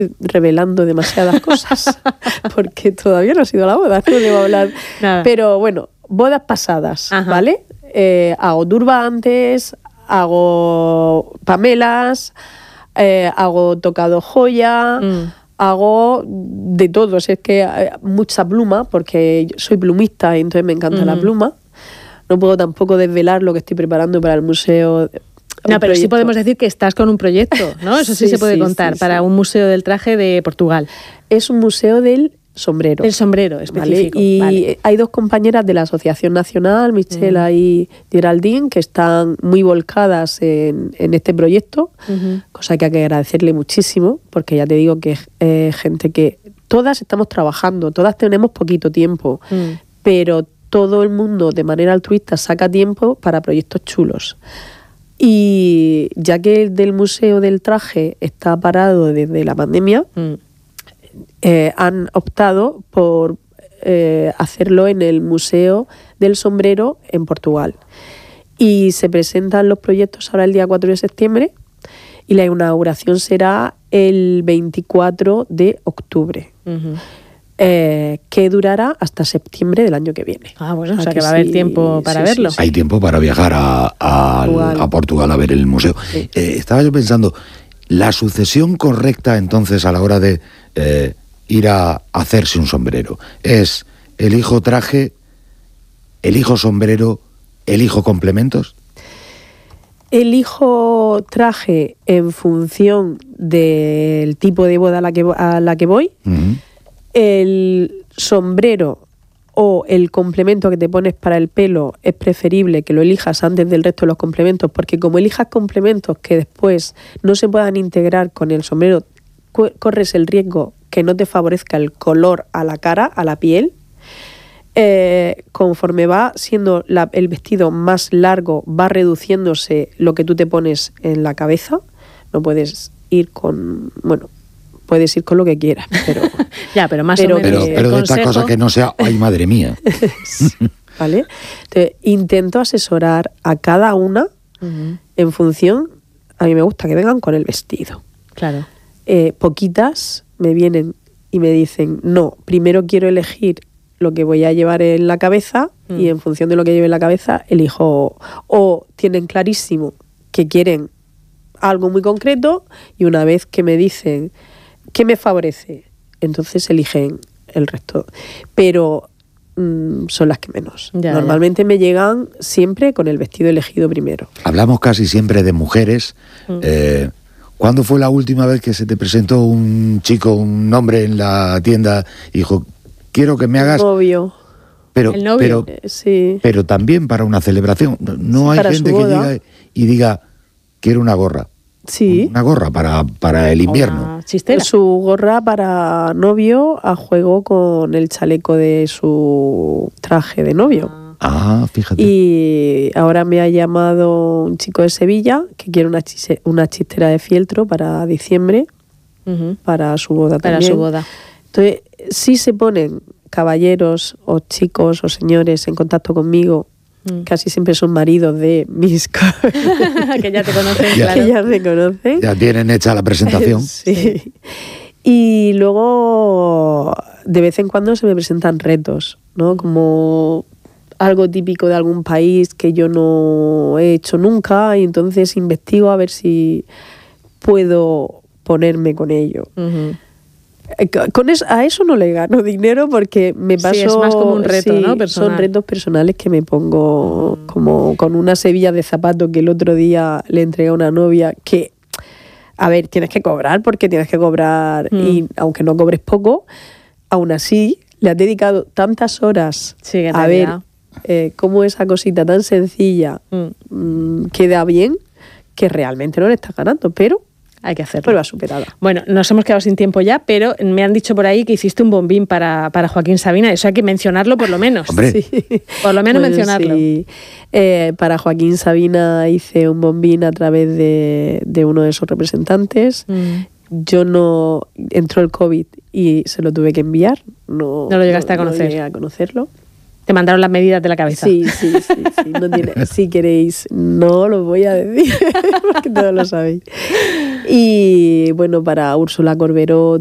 revelando demasiadas cosas, porque todavía no ha sido la boda, no debo hablar. Nada. Pero bueno, bodas pasadas, Ajá. ¿vale? Hago turbantes, hago pamelas, hago tocado joya, hago de todo. Es que mucha pluma, porque soy plumista y entonces me encanta la pluma. No puedo tampoco desvelar lo que estoy preparando para el museo. No, pero sí podemos decir que estás con un proyecto, ¿no? Eso sí se puede contar, para un museo del traje de Portugal. Es un museo del sombrero. El sombrero específico. ¿Vale? Y hay dos compañeras de la Asociación Nacional, Michela y Geraldine, que están muy volcadas en este proyecto, cosa que hay que agradecerle muchísimo, porque ya te digo que es gente que todas estamos trabajando, todas tenemos poquito tiempo, pero todo el mundo de manera altruista saca tiempo para proyectos chulos. Y ya que el del Museo del Traje está parado desde la pandemia, han optado por hacerlo en el Museo del Sombrero en Portugal. Y se presentan los proyectos ahora el día 4 de septiembre y la inauguración será el 24 de octubre. Que durará hasta septiembre del año que viene. Bueno, o sea que va a haber tiempo para verlo. Sí. Hay tiempo para viajar a Portugal a ver el museo. Sí. Estaba yo pensando, la sucesión correcta entonces a la hora de ir a hacerse un sombrero es elijo traje, elijo sombrero, elijo complementos. Elijo traje en función del tipo de boda a la que voy. El sombrero o el complemento que te pones para el pelo es preferible que lo elijas antes del resto de los complementos, porque como elijas complementos que después no se puedan integrar con el sombrero, corres el riesgo que no te favorezca el color a la cara, a la piel. Conforme va siendo el vestido más largo, va reduciéndose lo que tú te pones en la cabeza. No puedes ir con... Bueno, puedes ir con lo que quieras, pero... ya, pero más o menos... Pero de estas cosas que no sea... ¡Ay, madre mía! ¿Vale? Entonces, intento asesorar a cada una en función... A mí me gusta que vengan con el vestido. Claro. Poquitas me vienen y me dicen, no, primero quiero elegir lo que voy a llevar en la cabeza y en función de lo que lleve en la cabeza elijo... O tienen clarísimo que quieren algo muy concreto y una vez que me dicen... ¿Qué me favorece? Entonces eligen el resto. Pero son las que menos. Normalmente me llegan siempre con el vestido elegido primero. Hablamos casi siempre de mujeres. ¿Cuándo fue la última vez que se te presentó un chico, un hombre en la tienda y dijo, quiero que me hagas... El novio. ¿El novio? Sí. Pero también para una celebración. No hay gente que llegue y diga, quiero una gorra. Sí. Una gorra para el invierno. Su gorra para novio a juego con el chaleco de su traje de novio. Fíjate. Y ahora me ha llamado un chico de Sevilla que quiere una chistera de fieltro para diciembre, para su boda también. Para su boda. Entonces, sí se ponen caballeros o chicos o señores en contacto conmigo. Casi siempre son maridos de mis... que ya te conocen, claro. Que ya me conocen. Ya tienen hecha la presentación. Sí. Y luego, de vez en cuando se me presentan retos, ¿no? Como algo típico de algún país que yo no he hecho nunca y entonces investigo a ver si puedo ponerme con ello. A eso no le gano dinero porque me paso... Sí, es más como un reto, ¿no? Personal. Son retos personales que me pongo como con unas hebillas de zapato que el otro día le entregué a una novia que, a ver, tienes que cobrar porque tienes que cobrar y aunque no cobres poco, aún así le has dedicado tantas horas a ver cómo esa cosita tan sencilla queda bien que realmente no le estás ganando, pero... Hay que hacerlo. Prueba superada. Bueno, nos hemos quedado sin tiempo ya, pero me han dicho por ahí que hiciste un bombín para Joaquín Sabina. Eso hay que mencionarlo por lo menos. Hombre. Sí. Por lo menos mencionarlo. Sí. Para Joaquín Sabina hice un bombín a través de uno de sus representantes. Yo no... Entró el COVID y se lo tuve que enviar. No lo llegaste a conocer. No llegué a conocerlo. Te mandaron las medidas de la cabeza. Sí. No tiene, si queréis, no lo voy a decir, porque todos lo sabéis. Y bueno, para Úrsula Corberó